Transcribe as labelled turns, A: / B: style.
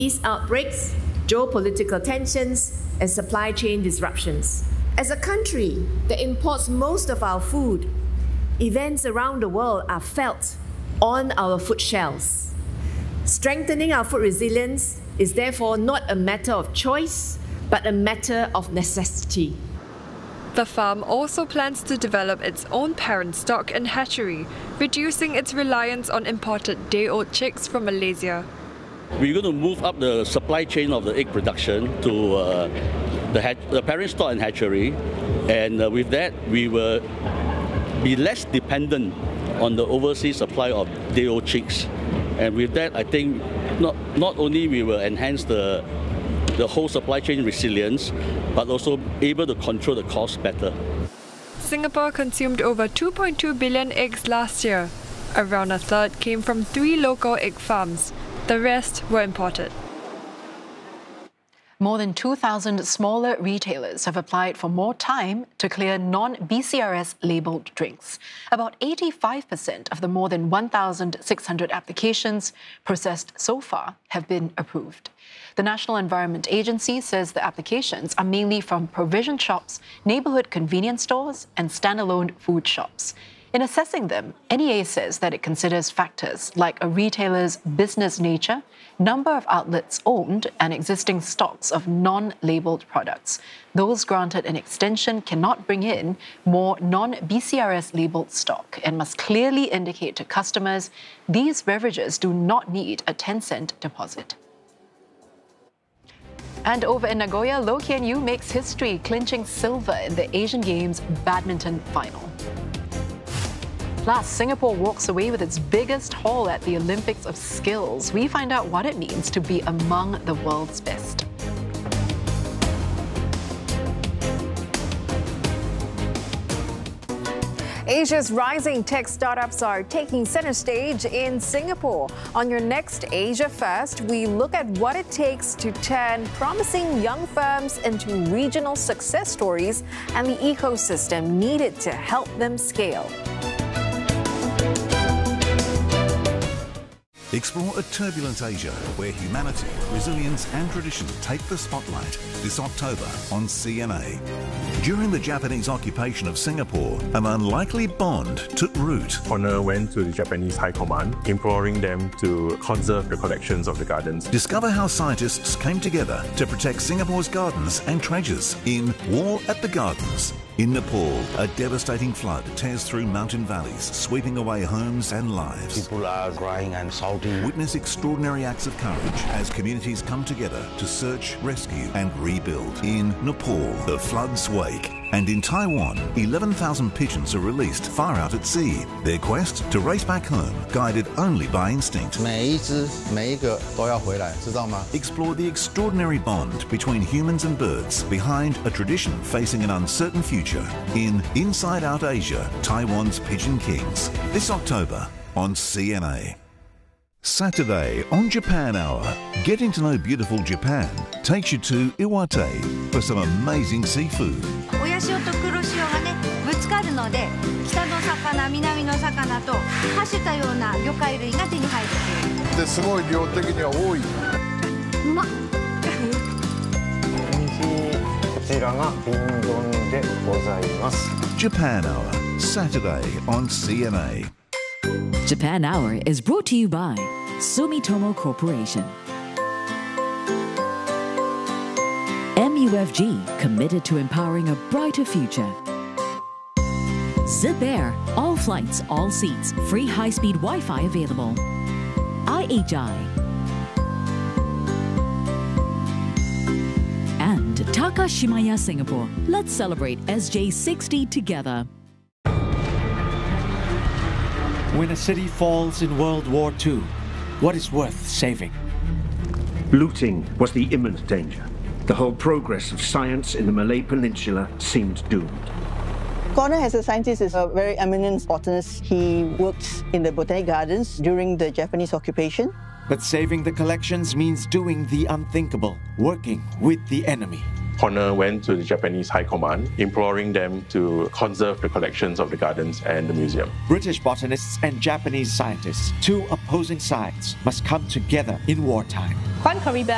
A: These outbreaks, geopolitical tensions, and supply chain disruptions. As a country that imports most of our food, events around the world are felt on our food shelves. Strengthening our food resilience is therefore not a matter of choice, but a matter of necessity.
B: The farm also plans to develop its own parent stock and hatchery, reducing its reliance on imported day-old chicks from Malaysia.
C: We're going to move up the supply chain of the egg production to the parent stock and hatchery, and with that we will be less dependent on the overseas supply of day-old chicks. And with that, I think not only we will enhance the whole supply chain resilience, but also able to control the cost better.
B: Singapore consumed over 2.2 billion eggs last year. Around a third came from 3 local egg farms. The rest were imported.
D: More than 2,000 smaller retailers have applied for more time to clear non-BCRS labelled drinks. About 85% of the more than 1,600 applications processed so far have been approved. The National Environment Agency says the applications are mainly from provision shops, neighbourhood convenience stores and standalone food shops. In assessing them, NEA says that it considers factors like a retailer's business nature, number of outlets owned, and existing stocks of non-labelled products. Those granted an extension cannot bring in more non-BCRS labelled stock and must clearly indicate to customers these beverages do not need a 10-cent deposit. And over in Nagoya, Loh Kean Yew makes history, clinching silver in the Asian Games badminton final. Plus, Singapore walks away with its biggest haul at the Olympics of Skills. We find out what it means to be among the world's best.
E: Asia's rising tech startups are taking center stage in Singapore. On your next Asia First, we look at what it takes to turn promising young firms into regional success stories and the ecosystem needed to help them scale.
F: Explore a turbulent Asia where humanity, resilience and tradition take the spotlight this October on CNA. During the Japanese occupation of Singapore, an unlikely bond took root.
G: Honor went to the Japanese High Command, imploring them to conserve the collections of the gardens.
F: Discover how scientists came together to protect Singapore's gardens and treasures in War at the Gardens. In Nepal, a devastating flood tears through mountain valleys, sweeping away homes and lives.
H: People are crying and shouting.
F: Witness extraordinary acts of courage as communities come together to search, rescue and rebuild. In Nepal, the floods wake. And in Taiwan, 11,000 pigeons are released far out at sea. Their quest to race back home, guided only by instinct. Explore the extraordinary bond between humans and birds behind a tradition facing an uncertain future in Inside Out Asia, Taiwan's Pigeon Kings. This October on CNA. Saturday on Japan Hour, getting to know beautiful Japan takes you to Iwate for some amazing seafood.
I: 親潮と黒潮がねぶつかるので北の魚南の魚とはしたような魚介類が手に入ってくる。
J: ですごい量的には多い。
I: うまっ。
H: こちらが瓶丼でございます。
F: Japan Hour, Saturday on CNA.
K: Japan Hour is brought to you by Sumitomo Corporation. MUFG, committed to empowering a brighter future. Zip Air, all flights, all seats, free high-speed Wi-Fi available. IHI. And Takashimaya Singapore. Let's celebrate SJ60 together.
L: When a city falls in World War II, what is worth saving?
M: Looting was the imminent danger. The whole progress of science in the Malay Peninsula seemed doomed.
N: Connor, as a scientist, is a very eminent botanist. He worked in the Botanic Gardens during the Japanese occupation.
L: But saving the collections means doing the unthinkable, working with the enemy.
G: Honor went to the Japanese High Command, imploring them to conserve the collections of the gardens and the museum.
L: British botanists and Japanese scientists, two opposing sides, must come together in wartime.